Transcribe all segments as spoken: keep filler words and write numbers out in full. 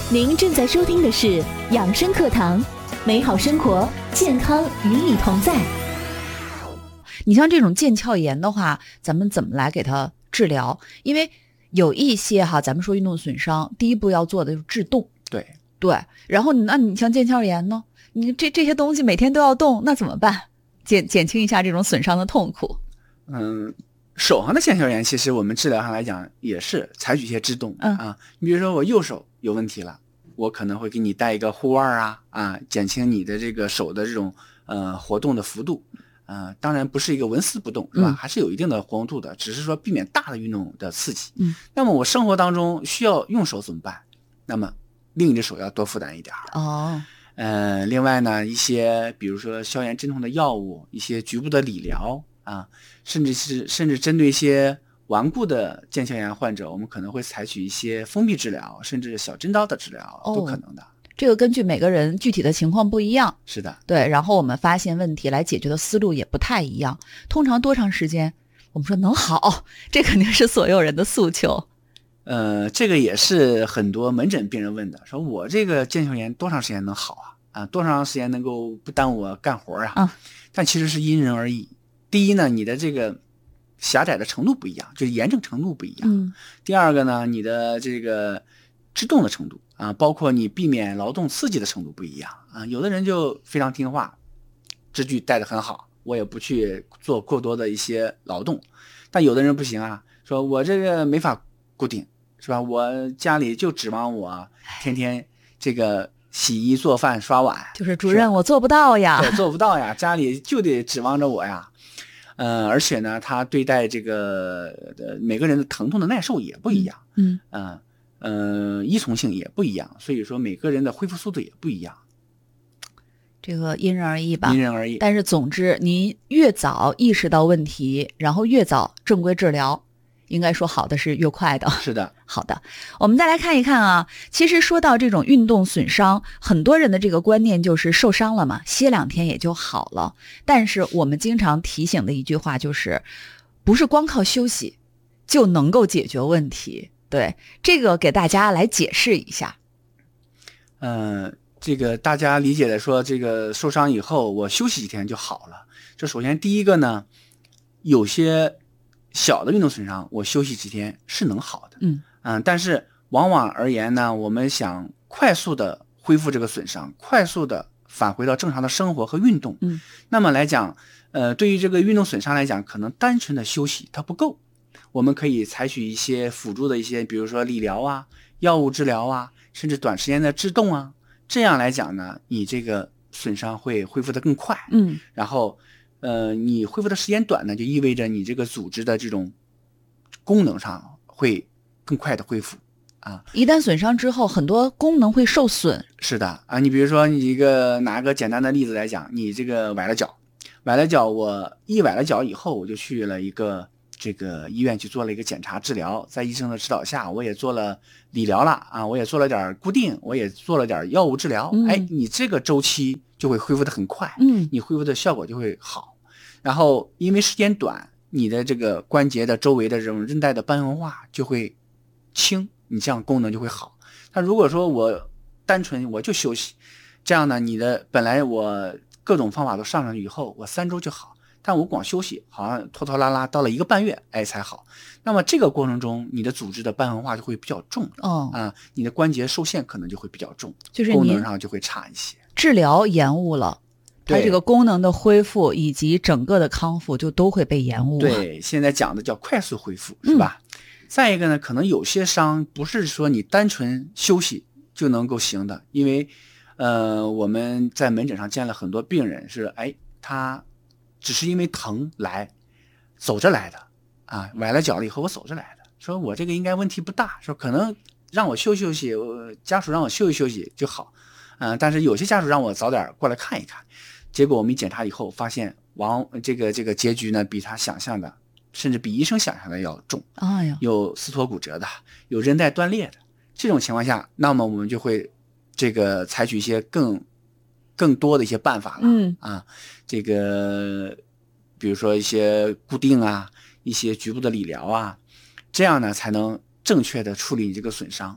您正在收听的是养生课堂，美好生活，健康与你同在。 你像这种腱鞘炎的话，咱们怎么来给它治疗？因为有一些哈，咱们说运动损伤，第一步要做的就是制动。 对对，然后那你像腱鞘炎呢，你这这些东西每天都要动，那怎么办？减减轻一下这种损伤的痛苦。 嗯，手上的腱鞘炎，其实我们治疗上来讲也是采取一些制动、 嗯、 啊。你比如说我右手有问题了，我可能会给你带一个护腕啊啊，减轻你的这个手的这种呃活动的幅度。呃，当然不是一个纹丝不动，是吧？嗯、还是有一定的活动度的，只是说避免大的运动的刺激。 嗯， 那么我生活当中需要用手怎么办？那么另一只手要多负担一点。 哦， 呃，另外呢，一些比如说消炎镇痛的药物，一些局部的理疗啊，甚至是甚至针对一些顽固的腱鞘炎患者，我们可能会采取一些封闭治疗，甚至小针刀的治疗、哦、都可能的。 这个根据每个人具体的情况不一样。 是的， 对，然后我们发现问题来解决的思路也不太一样。通常多长时间我们说能好，这肯定是所有人的诉求。 呃，这个也是很多门诊病人问的，说我这个腱鞘炎多长时间能好啊？啊，多长时间能够不耽误我干活啊？ 啊， 但其实是因人而异。第一呢，你的这个狭窄的程度不一样，就是炎症程度不一样。 嗯。 第二个呢，你的这个制动的程度啊，包括你避免劳动刺激的程度不一样啊。有的人就非常听话，支具带得很好，我也不去做过多的一些劳动。但有的人不行啊，说我这个没法固定，是吧？我家里就指望我天天这个洗衣做饭刷碗， 就是主任我做不到呀， 我做不到呀，家里就得指望着我呀。呃，而且呢，他对待这个呃每个人的疼痛的耐受也不一样， 嗯嗯呃依从性也不一样，所以说每个人的恢复速度也不一样， 这个因人而异吧， 因人而异。 但是总之，您越早意识到问题，然后越早正规治疗，应该说好的是越快的。 是的， 好的，我们再来看一看啊。其实说到这种运动损伤，很多人的这个观念就是受伤了嘛，歇两天也就好了。但是我们经常提醒的一句话就是，不是光靠休息就能够解决问题。对，这个给大家来解释一下。 嗯、呃，这个大家理解的说，这个受伤以后我休息几天就好了。这首先第一个呢，有些小的运动损伤，我休息几天是能好的。 嗯嗯，但是往往而言呢，我们想快速的恢复这个损伤，快速的返回到正常的生活和运动。 嗯， 那么来讲，呃，对于这个运动损伤来讲，可能单纯的休息它不够，我们可以采取一些辅助的一些，比如说理疗啊、药物治疗啊，甚至短时间的制动啊，这样来讲呢，你这个损伤会恢复得更快。 嗯， 然后。呃，你恢复的时间短呢，就意味着你这个组织的这种功能上会更快的恢复啊。 一旦损伤之后，很多功能会受损。 是的啊，你比如说你一个拿个简单的例子来讲，你这个崴了脚，崴了脚，我一崴了脚以后，我就去了一个这个医院去做了一个检查治疗，在医生的指导下，我也做了理疗了啊，我也做了点固定，我也做了点药物治疗。 嗯、 哎，你这个周期就会恢复得很快， 嗯， 你恢复的效果就会好。然后因为时间短，你的这个关节的周围的这种韧带的瘢痕化就会轻，你这样功能就会好。但如果说我单纯我就休息，这样呢，你的本来我各种方法都上上去以后，我三周就好，但我光休息好像拖拖拉拉到了一个半月，哎才好。那么这个过程中，你的组织的瘢痕化就会比较重， 哦啊，你的关节受限可能就会比较重， 就是功能上就会差一些， 治疗延误了。它这个功能的恢复以及整个的康复就都会被延误。 对，现在讲的叫快速恢复，是吧？嗯、再一个呢，可能有些伤不是说你单纯休息就能够行的，因为呃我们在门诊上见了很多病人是，哎，他只是因为疼来走着来的啊，崴了脚了以后我走着来的，说我这个应该问题不大，说可能让我休息休息，我家属让我休息休息就好，嗯、呃，但是有些家属让我早点过来看一看。结果我们一检查以后发现往这个这个结局呢比他想象的甚至比医生想象的要重， 哎呀， 有撕脱骨折的，有韧带断裂的。这种情况下，那么我们就会这个采取一些更更多的一些办法了。 嗯啊，这个比如说一些固定啊，一些局部的理疗啊，这样呢才能正确的处理你这个损伤。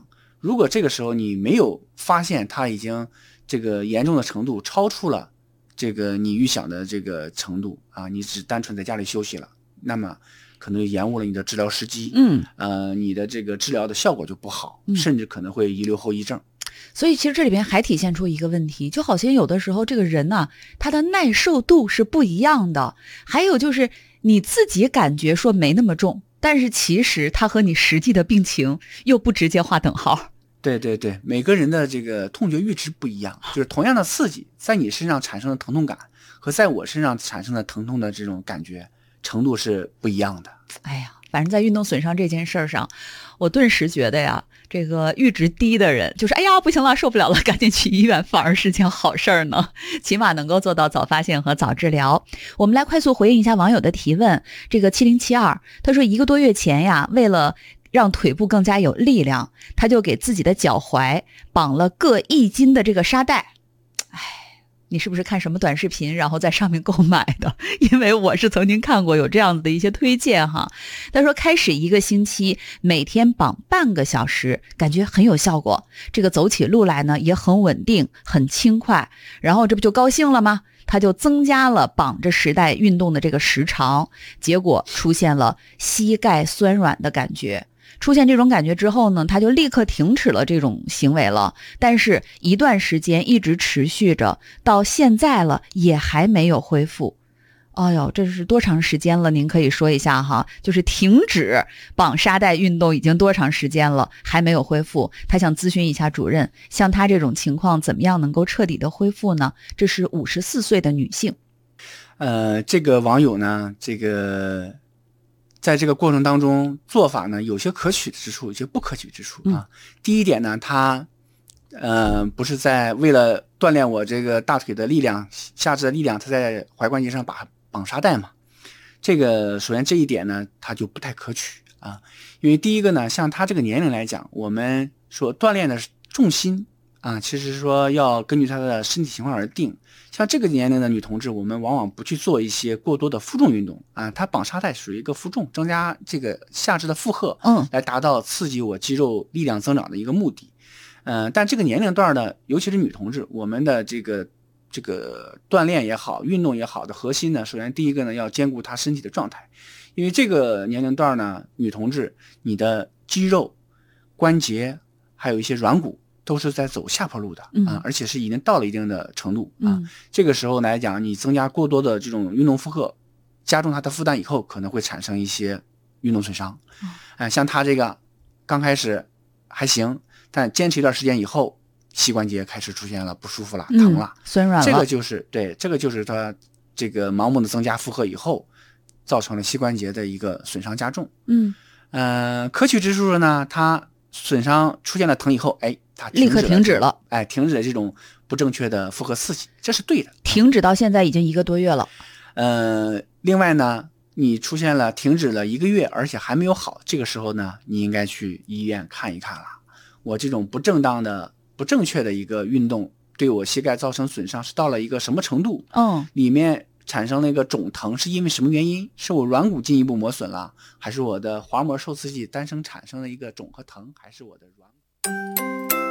如果这个时候你没有发现它已经这个严重的程度超出了这个你预想的这个程度啊，你只单纯在家里休息了，那么可能延误了你的治疗时机， 嗯， 呃，你的这个治疗的效果就不好， 嗯、 甚至可能会遗留后遗症。 所以其实这里边还体现出一个问题，就好像有的时候这个人呢、啊，他的耐受度是不一样的。还有就是你自己感觉说没那么重，但是其实他和你实际的病情又不直接划等号。 对对对，每个人的这个痛觉阈值不一样，就是同样的刺激，在你身上产生的疼痛感和在我身上产生的疼痛的这种感觉程度是不一样的。 哎呀，反正在运动损伤这件事上，我顿时觉得呀，这个阈值低的人就是哎呀不行了，受不了了，赶紧去医院，反而是件好事儿呢，起码能够做到早发现和早治疗。我们来快速回应一下网友的提问。这个七零七二他说，一个多月前呀，为了让腿部更加有力量，他就给自己的脚踝绑了各一斤的这个沙袋。哎，你是不是看什么短视频然后在上面购买的？因为我是曾经看过有这样子的一些推荐哈。他说开始一个星期每天绑半个小时，感觉很有效果，这个走起路来呢也很稳定很轻快，然后这不就高兴了吗？他就增加了绑着时带运动的这个时长，结果出现了膝盖酸软的感觉。出现这种感觉之后呢，他就立刻停止了这种行为了，但是一段时间一直持续着，到现在了也还没有恢复。哎呦，这是多长时间了？您可以说一下哈，就是停止绑沙袋运动已经多长时间了，还没有恢复？他想咨询一下主任，像他这种情况怎么样能够彻底的恢复呢？这是五十四岁的女性。 呃，这个网友呢，这个在这个过程当中做法呢，有些可取之处，有些不可取之处啊。嗯、第一点呢，他呃不是在为了锻炼我这个大腿的力量、下肢的力量，他在踝关节上把绑沙袋嘛。这个首先这一点呢，他就不太可取啊，因为第一个呢，像他这个年龄来讲，我们说锻炼的重心啊，其实说要根据他的身体情况而定。像这个年龄的女同志，我们往往不去做一些过多的负重运动啊，她绑沙袋属于一个负重，增加这个下肢的负荷，嗯，来达到刺激我肌肉力量增长的一个目的。嗯、呃，但这个年龄段的，尤其是女同志，我们的这个这个锻炼也好，运动也好的核心呢，首先第一个呢，要兼顾她身体的状态，因为这个年龄段呢，女同志你的肌肉、关节还有一些软骨都是在走下坡路的、嗯、啊，而且是已经到了一定的程度啊、嗯。这个时候来讲，你增加过多的这种运动负荷，加重它的负担以后，可能会产生一些运动损伤。嗯、啊，像他这个刚开始还行，但坚持一段时间以后，膝关节开始出现了不舒服了、疼了、 嗯、酸软了。 这个就是对，这个就是他这个盲目的增加负荷以后，造成了膝关节的一个损伤加重。嗯，呃，可取之处呢，它损伤出现了疼以后，哎。它立刻停止了， 哎，停止了这种不正确的负荷刺激，这是对的。 停止到现在已经一个多月了。 呃，另外呢，你出现了停止了一个月，而且还没有好，这个时候呢，你应该去医院看一看了。我这种不正当的、不正确的一个运动，对我膝盖造成损伤是到了一个什么程度？嗯，里面产生了一个肿疼，是因为什么原因？是我软骨进一步磨损了，还是我的滑膜受刺激单身产生了一个肿和疼，还是我的软骨？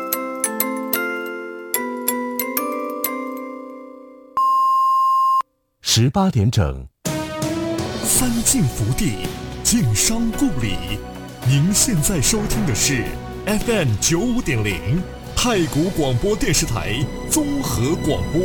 十八点整，三晋福地，晋商故里。您现在收听的是 F M 九五点零太谷广播电视台综合广播。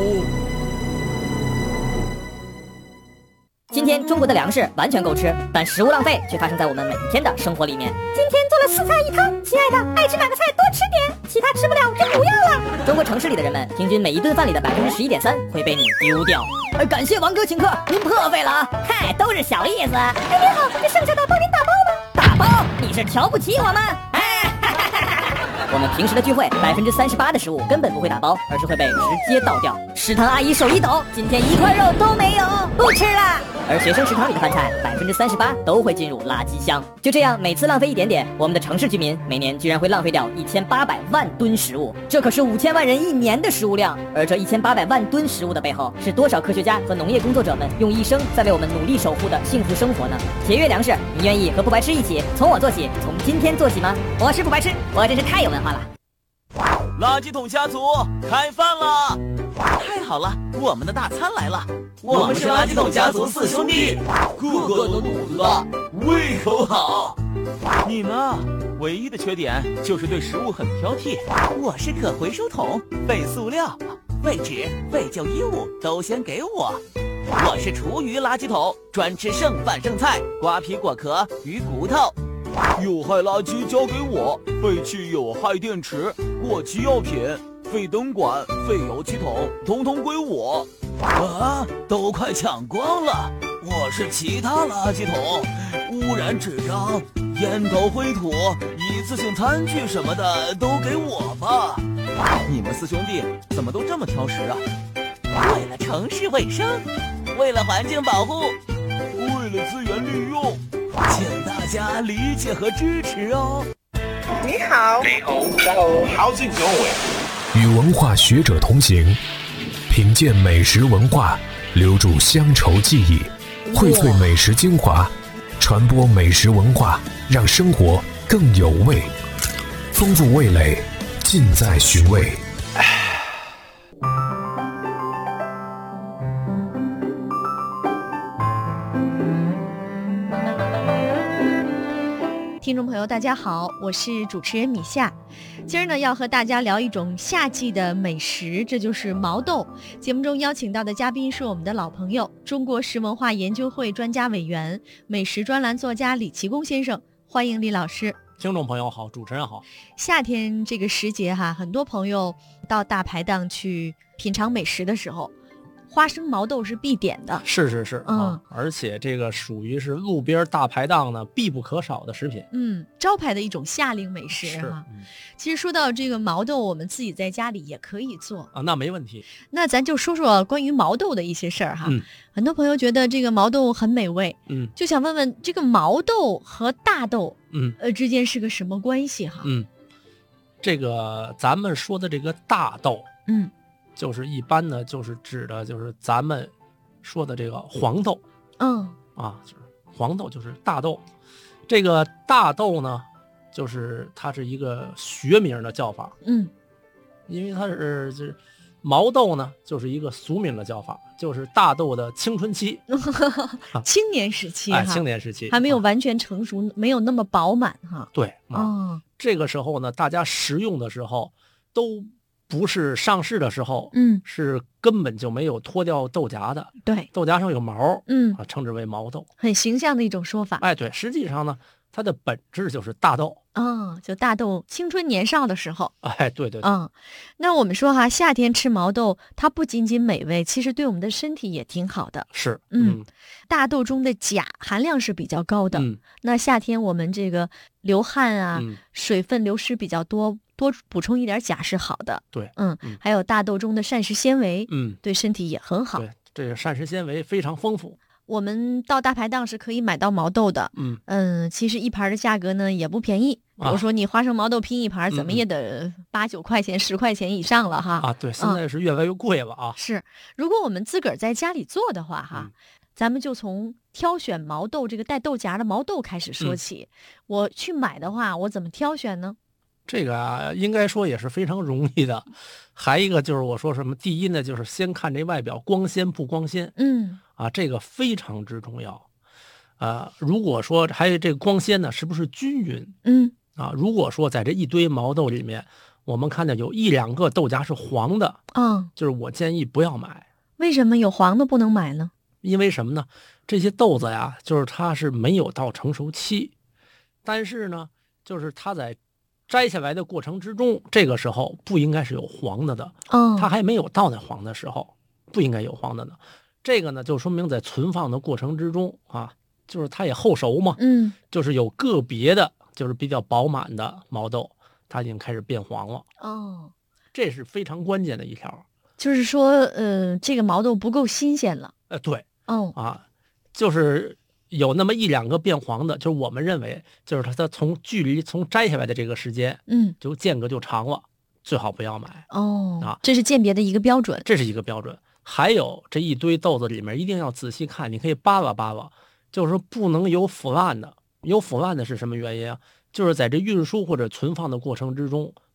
今天中国的粮食完全够吃，但食物浪费却发生在我们每一天的生活里面。 今天做了四菜一汤，亲爱的，爱吃哪个菜多吃点，其他吃不了就不要了。 中国城市里的人们，平均每一顿饭里的百分之十一点三会被你丢掉。呃，感谢王哥请客，您破费了啊！嗨，都是小意思。 哎，您好，这剩下的帮您打包吗？ 打包？你是瞧不起我们？哎。我们平时的聚会，百分之三十八的食物根本不会打包，而是会被直接倒掉。食堂阿姨手一抖，今天一块肉都没有，不吃了。而学生食堂里的饭菜，百分之三十八都会进入垃圾箱。就这样，每次浪费一点点，我们的城市居民每年居然会浪费掉一千八百万吨食物，这可是五千万人一年的食物量。而这一千八百万吨食物的背后，是多少科学家和农业工作者们用一生在为我们努力守护的幸福生活呢？节约粮食，你愿意和不白痴一起从我做起，从今天做起吗？我是不白痴，我真是太有文化了。 垃圾桶家族开饭了！太好了，我们的大餐来了！我们是垃圾桶家族四兄弟，个个都肚子大，胃口好。你呢？唯一的缺点就是对食物很挑剔。我是可回收桶，废塑料、废纸、废旧衣物都先给我。我是厨余垃圾桶，专吃剩饭剩菜、瓜皮果壳、鱼骨头。有害垃圾交给我，废弃有害电池、过期药品、废灯管、废油漆桶，统统归我。啊，都快抢光了！我是其他垃圾桶，污染纸张、烟头灰土、一次性餐具什么的都给我吧。你们四兄弟怎么都这么挑食啊？为了城市卫生，为了环境保护，为了资源利用，请大家理解和支持哦。 你好，你好 ，How's it going？ 与文化学者同行，品鉴美食文化，留住乡愁记忆，荟萃美食精华，传播美食文化，让生活更有味，丰富味蕾，尽在寻味。 听众朋友大家好，我是主持人米夏。今儿呢要和大家聊一种夏季的美食，这就是毛豆。节目中邀请到的嘉宾是我们的老朋友，中国食文化研究会专家委员、美食专栏作家李奇功先生，欢迎李老师。 听众朋友好，主持人好。 夏天这个时节哈，很多朋友到大排档去品尝美食的时候，花生毛豆是必点的。 是是是， 嗯、 啊，而且这个属于是路边大排档呢必不可少的食品。 嗯，招牌的一种夏令美食哈、嗯。其实说到这个毛豆，我们自己在家里也可以做啊，那没问题。 那咱就说说关于毛豆的一些事儿哈。 嗯， 很多朋友觉得这个毛豆很美味， 嗯， 就想问问这个毛豆和大豆， 嗯， 呃之间是个什么关系哈？ 嗯，这个咱们说的这个大豆， 嗯。 就是一般呢，就是指的就是咱们说的这个黄豆， 嗯啊，就是黄豆就是大豆。这个大豆呢，就是它是一个学名的叫法， 嗯， 因为它是就是毛豆呢，就是一个俗名的叫法，就是大豆的青春期， 青年时期哈、哎，青年时期还没有完全成熟，啊、没有那么饱满哈。 对，啊、 哦， 这个时候呢，大家食用的时候都。不是上市的时候， 嗯， 是根本就没有脱掉豆荚的， 对， 豆荚上有毛， 嗯啊，称之为毛豆， 很形象的一种说法。 哎，对，实际上呢，它的本质就是大豆， 哦，就大豆青春年少的时候， 哎，对对， 嗯，那我们说哈，夏天吃毛豆，它不仅仅美味，其实对我们的身体也挺好的。 是， 嗯，嗯大豆中的钾含量是比较高的， 嗯， 那夏天我们这个流汗啊， 嗯、 水分流失比较多。多补充一点钾是好的， 对， 嗯，嗯还有大豆中的膳食纤维， 嗯， 对身体也很好。 对，这个膳食纤维非常丰富。 我们到大排档是可以买到毛豆的， 嗯嗯，其实一盘的价格呢也不便宜，比如说你花生毛豆拼一盘，啊、怎么也得八九块钱、十、嗯、块钱以上了哈。 啊，对，现在是越来越贵了啊。 嗯、是，如果我们自个儿在家里做的话哈。嗯咱们就从挑选毛豆这个带豆荚的毛豆开始说起。嗯、我去买的话，我怎么挑选呢？ 这个啊，应该说也是非常容易的。还一个就是我说什么，第一呢，就是先看这外表光鲜不光鲜。 嗯， 啊，这个非常之重要。啊，如果说还有这个光鲜呢，是不是均匀？ 嗯， 啊，如果说在这一堆毛豆里面，我们看见有一两个豆荚是黄的， 嗯， 就是我建议不要买。 为什么有黄的不能买呢？ 因为什么呢？这些豆子呀，就是它是没有到成熟期，但是呢，就是它在摘下来的过程之中，这个时候不应该是有黄的的， 哦， 它还没有到那黄的时候，不应该有黄的的。这个呢，就说明在存放的过程之中啊，就是它也后熟嘛， 嗯， 就是有个别的，就是比较饱满的毛豆，它已经开始变黄了， 哦， 这是非常关键的一条。 就是说，呃，这个毛豆不够新鲜了。 呃，对， 哦， 啊，就是有那么一两个变黄的，就是我们认为，就是它它从距离从摘下来的这个时间， 嗯， 就间隔就长了，最好不要买。 哦， 啊， 这是鉴别的一个标准， 这是一个标准。还有这一堆豆子里面一定要仔细看，你可以扒拉扒拉，就是说不能有腐烂的。有腐烂的是什么原因啊？就是在这运输或者存放的过程之中，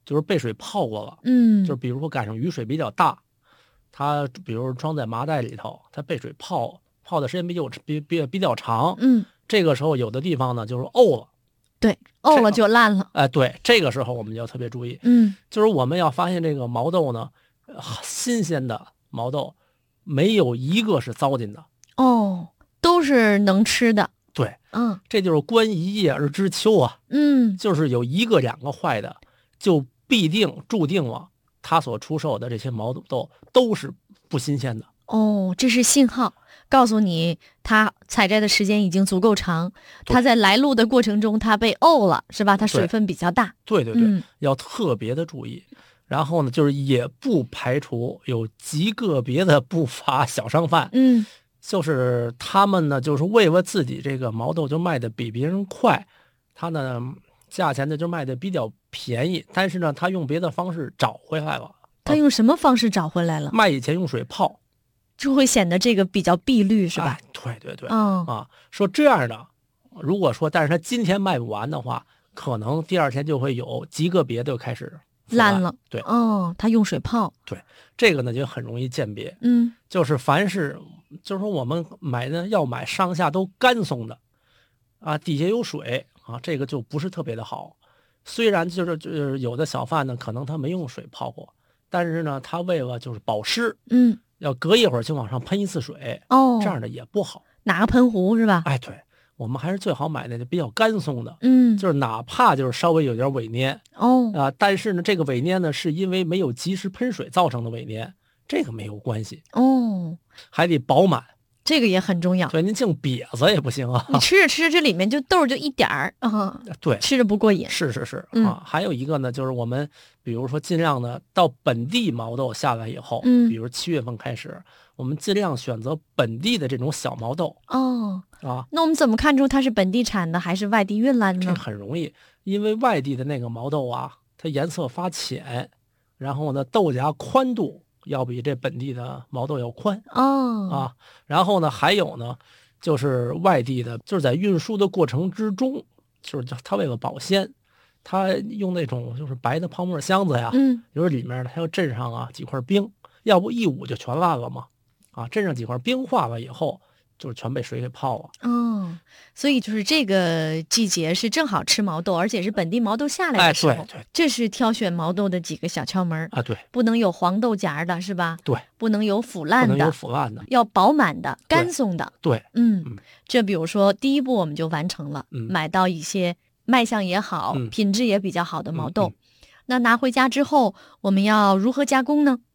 就是被水泡过了， 嗯， 就是比如说赶上雨水比较大，它比如装在麻袋里头，它被水泡泡的时间比较比比比较长， 嗯， 这个时候有的地方呢就是沤了， 对，沤了就烂了， 哎、呃，对，这个时候我们就要特别注意， 嗯， 就是我们要发现这个毛豆呢，新鲜的毛豆没有一个是糟践的， 哦，都是能吃的。 对， 嗯， 这就是观一叶而知秋啊， 嗯， 就是有一个两个坏的，就必定注定了他所出售的这些毛豆都是不新鲜的。 哦，这是信号，告诉你它采摘的时间已经足够长，它在来路的过程中它被沤了，是吧？它水分比较大。 对对对， 嗯、 要特别的注意。然后呢，就是也不排除有极个别的不法小商贩， 嗯。 就是他们呢，就是为了自己这个毛豆就卖的比别人快，他呢价钱呢就卖的比较便宜，但是呢他用别的方式找回来了。 他用什么方式找回来了？ 卖以前用水泡， 就会显得这个比较碧绿，是吧？ 哎、对对对， 嗯啊，说这样的，如果说但是他今天卖不完的话，可能第二天就会有极个别的开始烂了。 对， 哦，他用水泡。 对，这个呢就很容易鉴别。 嗯， 就是凡是。就是说，我们买的要买上下都干松的，啊，底下有水啊，这个就不是特别的好。虽然就是就是有的小贩呢，可能他没用水泡过，但是呢，他为了就是保湿， 嗯， 要隔一会儿就往上喷一次水， 哦， 这样的也不好。 拿个喷壶是吧？ 哎，对，我们还是最好买那个比较干松的， 嗯， 就是哪怕就是稍微有点萎蔫， 哦， 啊，但是呢，这个萎蔫呢，是因为没有及时喷水造成的萎蔫。这个没有关系哦， 还得饱满， 这个也很重要。 对，您净瘪子也不行啊！ 你吃着吃着，这里面就豆就一点儿啊， 对， 吃着不过瘾。 是是是、 嗯、 啊，还有一个呢，就是我们比如说尽量呢，到本地毛豆下来以后， 嗯， 比如七月份开始，我们尽量选择本地的这种小毛豆。 哦， 啊， 那我们怎么看出它是本地产的还是外地运来的呢？ 这很容易，因为外地的那个毛豆啊，它颜色发浅，然后呢，豆荚宽度要比这本地的毛豆要宽哦啊，然后呢，还有呢，就是外地的，就是在运输的过程之中，就是它为了保鲜，它用那种就是白的泡沫箱子呀， 嗯， 就是里面它要镇上啊几块冰，要不一捂就全烂了嘛，啊，镇上几块冰化了以后，就是全被水给泡了。 哦，所以就是这个季节是正好吃毛豆，而且是本地毛豆下来的时候， 哎、对对， 这是挑选毛豆的几个小窍门啊，对， 不能有黄豆荚的，是吧？ 对， 不能有腐烂的， 不能有腐烂的， 要饱满的、干松的。 对， 嗯， 嗯这比如说第一步我们就完成了， 嗯、 买到一些卖相也好、 嗯、 品质也比较好的毛豆。 嗯嗯、 那拿回家之后，我们要如何加工呢？